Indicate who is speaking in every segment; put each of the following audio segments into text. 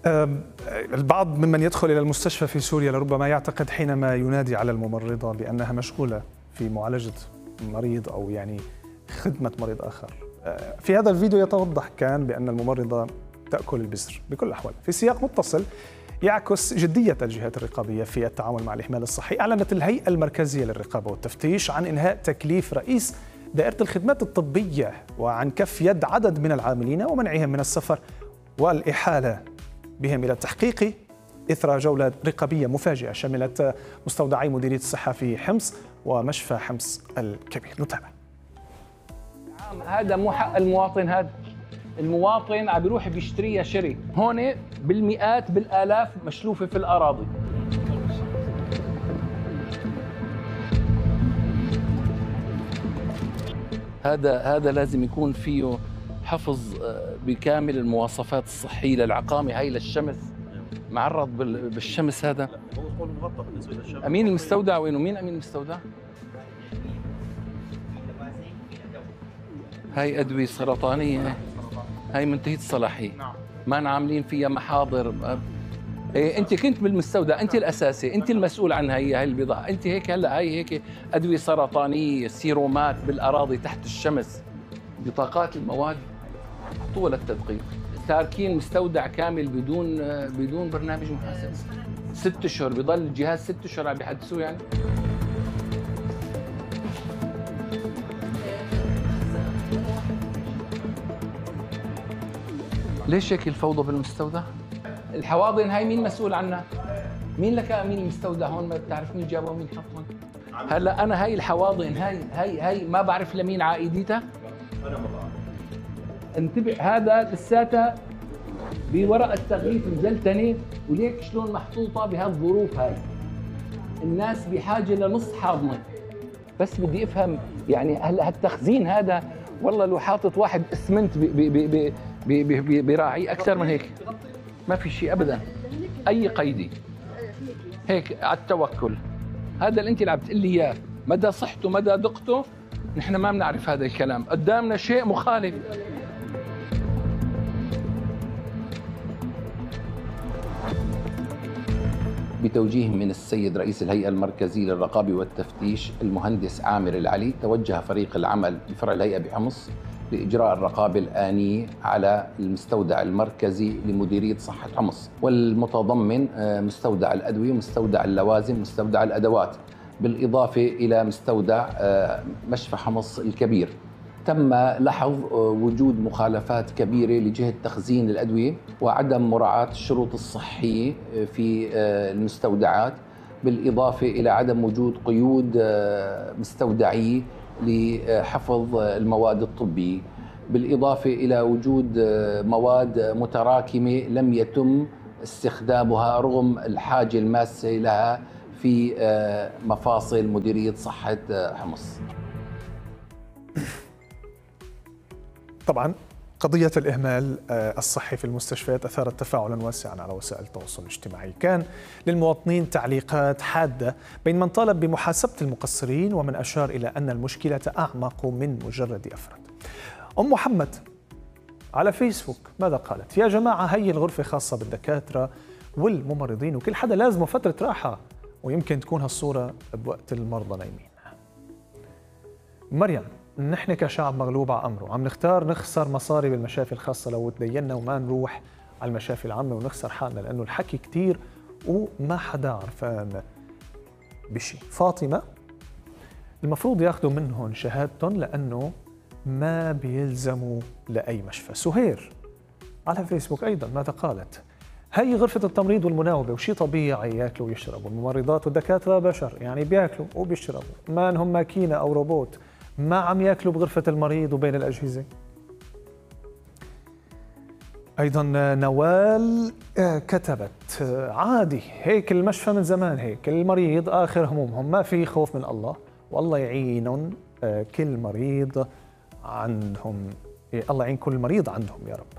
Speaker 1: البعض ممن يدخل إلى المستشفى في سوريا لربما يعتقد حينما ينادي على الممرضة بأنها مشغولة في معالجة مريض أو يعني خدمة مريض آخر. في هذا الفيديو يتوضح كان بأن الممرضة تأكل البزر بكل الأحوال. في سياق متصل يعكس جدية الجهات الرقابية في التعامل مع الإهمال الصحي، أعلنت الهيئة المركزية للرقابة والتفتيش عن إنهاء تكليف رئيس دائرة الخدمات الطبية وعن كف يد عدد من العاملين ومنعهم من السفر والإحالة بهم إلى التحقيق إثر جولة رقابية مفاجئة شملت مستودعي مديرية الصحة في حمص ومشفى حمص الكبير. نتابع.
Speaker 2: هذا مو حق المواطن، هذا المواطن عم بيروح بيشتريها شري، هون بالمئات بالآلاف مشلوفة في الأراضي. هذا لازم يكون فيه حفظ بكامل المواصفات الصحية للعقامة هاي للشمس، معرض بالشمس. هذا
Speaker 3: هو مغطى بالنسبة للشمس.
Speaker 2: أمين المستودع وينه؟ مين أمين المستودع؟ هاي أدوية سرطانية، هاي منتهية الصلاحية، ما عاملين فيها محاضر. إيه أنت كنت بالمستودع، أنت الأساسي، أنت المسؤول عن هاي البضاعة، أنت هيك هلا هاي هيك أدوية سرطانية، سيرومات بالأراضي تحت الشمس، بطاقات المواد حطوها للتدقيق. تاركين مستودع كامل بدون برنامج محاسبة. 6 أشهر بضل الجهاز 6 أشهر عم بيحدثوه يعني. ليش هيك الفوضى بالمستودع؟ الحواضن هاي مين مسؤول عنها؟ مين لك امين المستودع هون؟ ما بتعرف مين جابها ومين حطها؟ هلا انا هاي الحواضن هاي ما بعرف لمين عائدتها؟
Speaker 3: انا ما بعرف.
Speaker 2: انتبه، هذا لساتها بورق التغليف مزلتنه، وليك شلون محطوطه بهالظروف هاي. الناس بحاجه لنص حاضنه. بس بدي افهم يعني هلا هالتخزين هذا والله لو حاطط واحد اسمنت براعي اكثر من هيك. ما في شيء ابدا، اي قيدي هيك على التوكل. هذا اللي انت اللي عم تقول لي اياه، مدى صحته مدى دقته نحن ما بنعرف. هذا الكلام قدامنا شيء مخالف. بتوجيه من السيد رئيس الهيئة المركزية للرقابة والتفتيش المهندس عامر العلي، توجه فريق العمل بفرع الهيئة بحمص لإجراء الرقابة الآنية على المستودع المركزي لمديرية صحة حمص، والمتضمن مستودع الأدوية، مستودع اللوازم، مستودع الأدوات، بالإضافة إلى مستودع مشفى حمص الكبير. تم لحظ وجود مخالفات كبيرة لجهة تخزين الأدوية وعدم مراعاة الشروط الصحية في المستودعات، بالإضافة إلى عدم وجود قيود مستودعية لحفظ المواد الطبية، بالإضافة إلى وجود مواد متراكمة لم يتم استخدامها رغم الحاجة الماسة لها في مفاصل مديرية صحة حمص.
Speaker 1: طبعا قضية الإهمال الصحي في المستشفيات أثارت تفاعلا واسعا على وسائل التواصل الاجتماعي. كان للمواطنين تعليقات حادة بين من طالب بمحاسبة المقصرين ومن أشار إلى أن المشكلة أعمق من مجرد أفراد. أم محمد على فيسبوك ماذا قالت؟ يا جماعة هي الغرفة خاصة بالدكاترة والممرضين وكل حدا لازمه فترة راحة، ويمكن تكون هالصورة بوقت المرضى نايمين. مريم، نحن كشعب مغلوب على أمره، عم نختار نخسر مصاري بالمشافي الخاصة لو تدينا وما نروح على المشافي العامة ونخسر حالنا لأنه الحكي كتير وما حدا عرفان بشي. فاطمة، المفروض ياخذوا منهم شهادتهم لأنه ما بيلزموا لأي مشفى. سهير على فيسبوك أيضا ماذا قالت؟ هي غرفة التمريض والمناوبة وشي طبيعي ياكلوا ويشربوا، الممرضات والدكاترة بشر يعني بياكلوا وبيشربوا، ما انهم ماكينة أو روبوت، ما عم ياكلوا بغرفة المريض وبين الأجهزة. أيضا نوال كتبت عادي هيك المشفى من زمان، هيك المريض آخر همومهم، ما في خوف من الله والله يعينهم كل مريض عندهم، الله يعين كل مريض عندهم يا رب.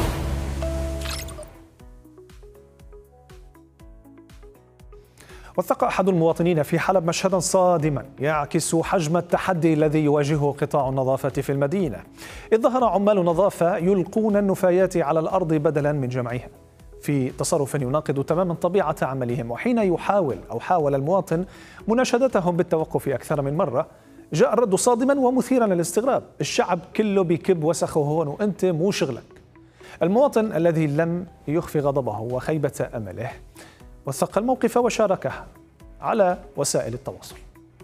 Speaker 1: والثقة التقى أحد المواطنين في حلب مشهدا صادما يعكس حجم التحدي الذي يواجهه قطاع النظافة في المدينة، إذ ظهر عمال نظافة يلقون النفايات على الأرض بدلا من جمعها، في تصرف يناقض تماما طبيعة عملهم. وحين حاول المواطن مناشدتهم بالتوقف أكثر من مرة، جاء الرد صادما ومثيرا للاستغراب: الشعب كله بيكب وسخه هون وأنت مو شغلك. المواطن الذي لم يخفي غضبه وخيبة أمله وثق الموقف وشاركه على وسائل التواصل.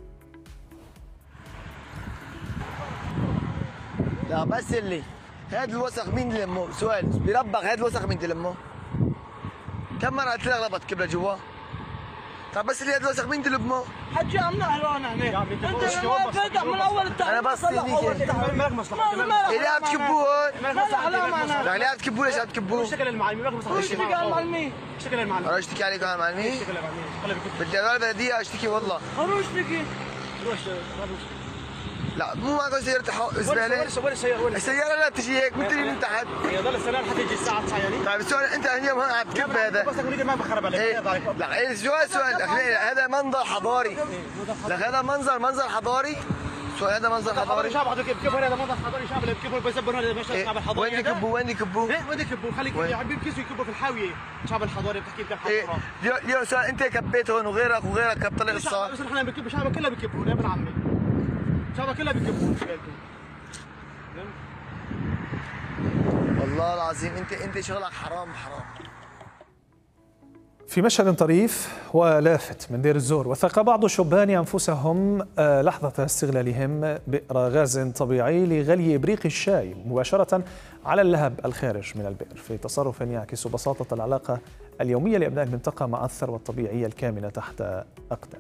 Speaker 4: لا بس اللي هذا الوسخ مين يلمه؟ سؤال بربك، هذا الوسخ مين تلمه؟ كم مرة قلت لك ربط كبله جوا؟ طب بس اللي هذا الوسخ مين تلمه؟
Speaker 5: حجي عم نحرقنا هنا. انت ما فاتح من اول التعليم.
Speaker 4: انا بس مالك مصلحه. اللي عم تكبوه لا لا بتكبوه. ليش عم تكبوه؟
Speaker 5: اشتكي للمعلمين. مالك مصلحه. اشتكي على المعلمين. اشتكي للمعلمين.
Speaker 4: انا اشتكي عليك على المعلمين؟
Speaker 5: اشتكي للمعلمين.
Speaker 4: بدي اروح البلديه اشتكي والله.
Speaker 5: روح اشتكي. روح
Speaker 4: لا مو معكم سيارة زبالة.
Speaker 5: وين السيارة؟
Speaker 4: السيارة لا تجي هيك بتجي من تحت.
Speaker 5: هي ضل السيارة حتى تجي الساعة 9 يعني.
Speaker 4: طيب السؤال انت اليوم عم تكب هذا.
Speaker 5: بس ما بخرب عليك.
Speaker 4: لا السؤال هذا منظر حضاري. لا هذا منظر حضاري. سؤال هذا منظر حضاري.
Speaker 5: شعب حضرتك بكبر، هذا منظر حضاري. شعب اللي بكبر بيسبر هذا مش الشعب الحضاري.
Speaker 4: وين يكبوا؟ وين يكبوا؟
Speaker 5: وين يكبوا؟ خليك يا حبيبي كيسوا يكبوا في الحاوية. الشعب الحضاري بتحكي لك الحضارة.
Speaker 4: اليوم سؤال انت كبيت هون وغيرك كب طلع الصار.
Speaker 5: بس احنا بنكب، الشعب كله بيكبوا يا ابن عمي. الشعب كله بيكبوا.
Speaker 4: والله العظيم انت شغلك حرام.
Speaker 1: في مشهد طريف ولافت من دير الزور، وثق بعض الشبان أنفسهم لحظة استغلالهم بئر غاز طبيعي لغلي إبريق الشاي مباشرة على اللهب الخارج من البئر، في تصرف يعكس بساطة العلاقة اليومية لأبناء المنطقة مع الثروة الطبيعية الكامنة تحت أقدامهم.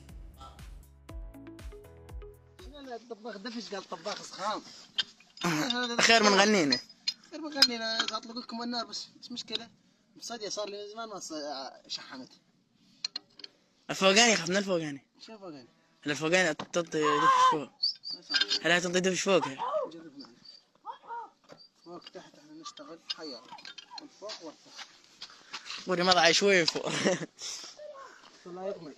Speaker 6: الطباخ دفش قال طباخ سخان.
Speaker 4: خير من غنينا.
Speaker 6: خير من غنينا اطلق لكم النار بس مشكله. مصدي صار لي زمان ما شحمت.
Speaker 7: الفوقاني خفنا الفوقاني.
Speaker 6: شو فوقاني؟
Speaker 7: الفوقاني تنطي دفش فوق. هلا تنطي دفش فوق.
Speaker 6: جربنا فوق تحت احنا نشتغل حيار من فوق والتحت.
Speaker 7: وري مضعي شوي فوق.
Speaker 6: الله يغمي.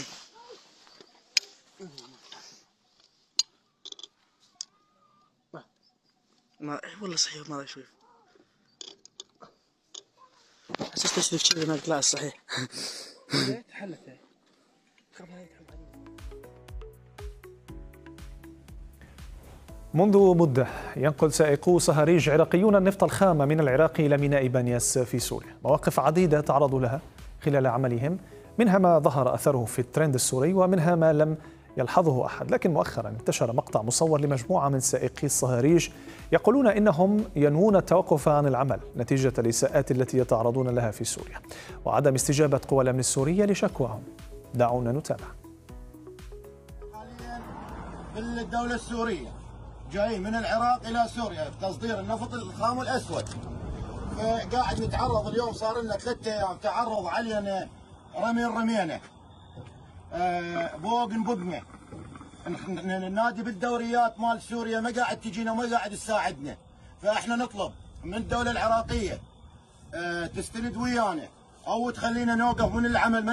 Speaker 7: ما والله صحيح مضعي شوي. حسيت تشرف كذا ما لا صحيح.
Speaker 6: تحلت هي.
Speaker 1: منذ مدة ينقل سائقو صهاريج عراقيون النفط الخام من العراق إلى ميناء بانياس في سوريا، مواقف عديدة تعرضوا لها خلال عملهم، منها ما ظهر أثره في الترند السوري ومنها ما لم يلحظه أحد. لكن مؤخرا انتشر مقطع مصور لمجموعة من سائقي الصهاريج يقولون إنهم ينوون التوقف عن العمل نتيجة الإساءات التي يتعرضون لها في سوريا وعدم استجابة قوى الأمن السورية لشكواهم. دعونا نتابع.
Speaker 8: حاليا بالدولة السورية جاي من العراق إلى سوريا تصدير النفط الخام والأسود، قاعد نتعرض اليوم، صار لنا 3 أيام تعرض علينا رمينا بوق نبقنا. ننادي بالدوريات مال سوريا ما قاعد تجينا وما قاعد تساعدنا، فاحنا نطلب من الدولة العراقية تستند ويانا او تخلينا نوقف من العمل.